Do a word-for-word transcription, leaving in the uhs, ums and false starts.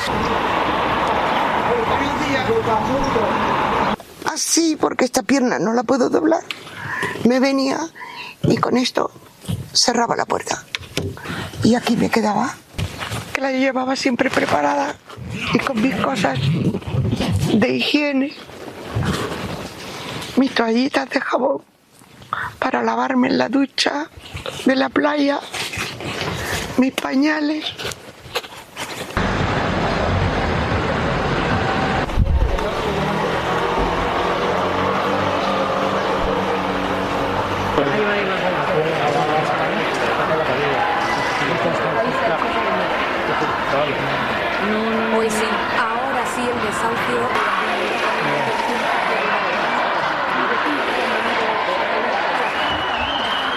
Así, porque esta pierna no la puedo doblar. Me venía y con esto cerraba la puerta. Y aquí me quedaba, que la llevaba siempre preparada y con mis cosas de higiene, mis toallitas de jabón para lavarme en la ducha de la playa, mis pañales.